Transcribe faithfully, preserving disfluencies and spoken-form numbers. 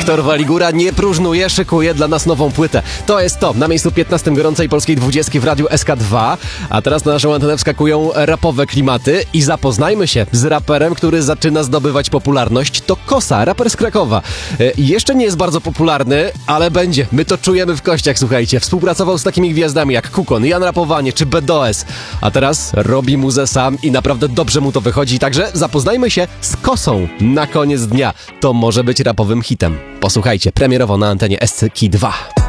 Wiktor Waligura nie próżnuje, szykuje dla nas nową płytę. To jest to, na miejscu piętnastym gorącej polskiej dwudziestki w radiu S K dwa. A teraz na naszą antenę wskakują rapowe klimaty i zapoznajmy się z raperem, który zaczyna zdobywać popularność. To Kosa, raper z Krakowa. E, jeszcze nie jest bardzo popularny, ale będzie. My to czujemy w kościach, słuchajcie. Współpracował z takimi gwiazdami jak Kukon, Jan Rapowanie czy B D O S. A teraz robi muzę sam i naprawdę dobrze mu to wychodzi. Także zapoznajmy się z Kosą na koniec dnia. To może być rapowym hitem. Posłuchajcie, premierowo na antenie S K dwa.